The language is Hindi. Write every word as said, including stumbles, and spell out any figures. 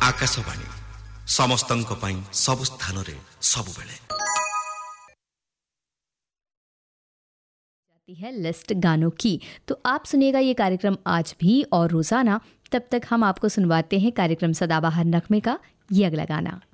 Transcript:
आकाशवाणी समस्तंक पई सब स्थान रे सब बेले है लिस्ट गानों की। तो आप सुनिएगा ये कार्यक्रम आज भी और रोजाना। तब तक हम आपको सुनवाते हैं कार्यक्रम सदाबहार नगमे का ये अगला गाना।